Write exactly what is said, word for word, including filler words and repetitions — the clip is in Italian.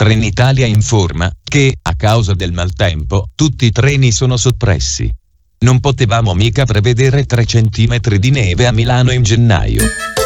Trenitalia informa che, a causa del maltempo, tutti i treni sono soppressi. Non potevamo mica prevedere tre centimetri di neve a Milano in gennaio.